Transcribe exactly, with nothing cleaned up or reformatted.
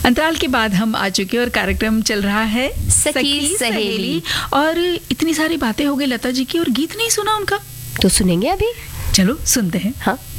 अंतराल के बाद हम आ चुके और कार्यक्रम चल रहा है सखी सहेली। और इतनी सारी बातें हो गई लता जी की और गीत नहीं सुना उनका, तो सुनेंगे अभी। चलो सुनते हैं। हाँ।